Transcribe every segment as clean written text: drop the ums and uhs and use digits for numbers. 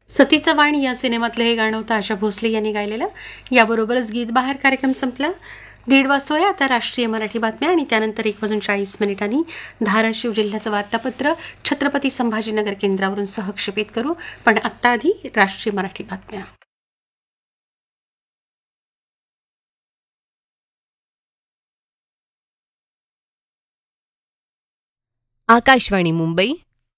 सतीचं वाण या सिनेमातलं हे गाणं होतं आशा भोसले यांनी गायलेलं. याबरोबरच गीत बहार कार्यक्रम संपला. 1:30 वाजता आता राष्ट्रीय मराठी बातम्या आणि त्यानंतर 1:40 धाराशिव जिल्ह्याचं वार्तापत्र छत्रपती संभाजीनगर केंद्रावरून सहक्षेपित करू. पण आत्ता आधी राष्ट्रीय मराठी बातम्या. आकाशवाणी मुंबई.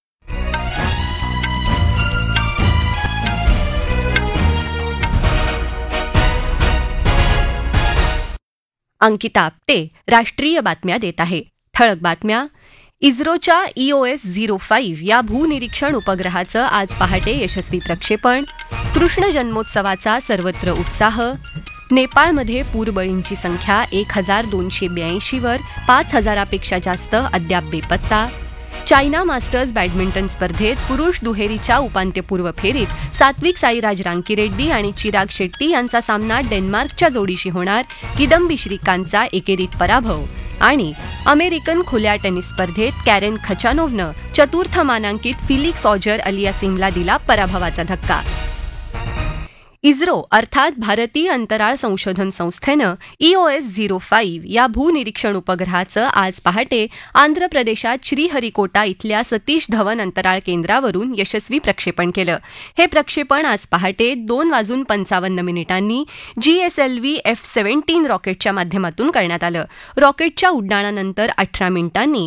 अंकिता आपटे राष्ट्रीय बातम्या देत आहे. ठळक बातम्या. इस्रोच्या EOS 05 या भूनिरीक्षण उपग्रहाचं आज पहाटे यशस्वी प्रक्षेपण. कृष्ण जन्मोत्सवाचा सर्वत्र उत्साह. नेपाळमध्ये पूरबळींची संख्या 1282 वर, 5000पेक्षा जास्त अद्याप बेपत्ता. चायना मास्टर्स बॅडमिंटन स्पर्धेत पुरुष दुहेरीच्या उपांत्यपूर्व फेरीत सात्विक साईराज रांकीरेड्डी आणि चिराग शेट्टी यांचा सामना डेन्मार्कच्या जोडीशी होणार. किदंबी श्रीकांतचा एकेरीत पराभव. आणि अमेरिकन खुल्या टेनिस स्पर्धेत कॅरेन खचानोव्हनं चतुर्थ मानांकित फिलिक्स ऑजर अलियासिमला दिला पराभवाचा धक्का. इस्रो अर्थात भारतीय अंतराळ संशोधन संस्थेनं EOS 05 या भूनिरीक्षण उपग्रहाचं आज पहाटे आंध्र प्रदेशात श्रीहरिकोटा इथल्या सतीश धवन अंतराळ केंद्रावरून यशस्वी प्रक्षेपण केलं. हे प्रक्षेपण आज पहाटे 2:55 GSLV F-17 रॉकेटच्या माध्यमातून करण्यात आलं. रॉकेटच्या उड्डाणानंतर 18 मिनिटांनी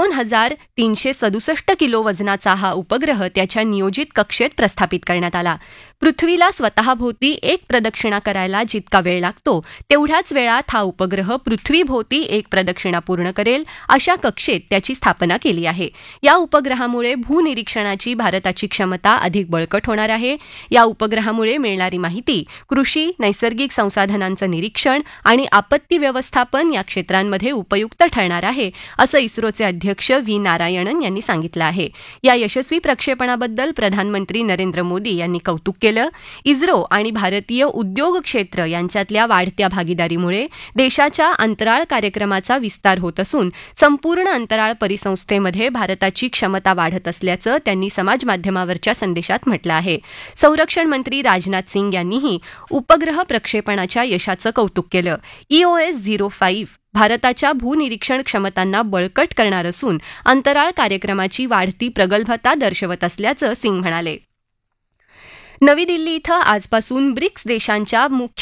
2367 किलो वजनाचा हा उपग्रह त्याच्या नियोजित कक्षेत प्रस्थापित करण्यात आला. पृथ्वीला स्वतःभोवती एक प्रदक्षिणा करायला जितका वेळ लागतो तेवढ्याच वेळात हा उपग्रह पृथ्वीभोवती एक प्रदक्षिणा पूर्ण करेल अशा कक्षेत त्याची स्थापना केली आहे. या उपग्रहामुळे भूनिरीक्षणाची भारताची क्षमता अधिक बळकट होणार आहे. या उपग्रहामुळे मिळणारी माहिती कृषी, नैसर्गिक संसाधनांचं निरीक्षण आणि आपत्ती व्यवस्थापन या क्षेत्रांमध्ये उपयुक्त ठरणार आहे, असं इस्रोचे अध्यक्ष V. नारायणन यांनी सांगितलं आहे. या यशस्वी प्रक्षेपणाबद्दल प्रधानमंत्री नरेंद्र मोदी यांनी कौतुक केलं. इस्रो आणि भारतीय उद्योग क्षेत्र यांच्यातल्या वाढत्या भागीदारीमुळे देशाच्या अंतराळ कार्यक्रमाचा विस्तार होत असून संपूर्ण अंतराळ परिसंस्थेमध्ये भारताची क्षमता वाढत असल्याचं त्यांनी समाजमाध्यमावरच्या संदेशात म्हटलं आहे. संरक्षण मंत्री राजनाथ सिंग यांनीही उपग्रह प्रक्षेपणाच्या यशाचं कौतुक केलं. EOS 05 भारताच्या भूनिरीक्षण क्षमतांना बळकट करणार असून अंतराळ कार्यक्रमाची वाढती प्रगल्भता दर्शवत असल्याचं सिंग म्हणाले. नवी दिल्ली इथं आजपासून ब्रिक्स देशांच्या मुख्य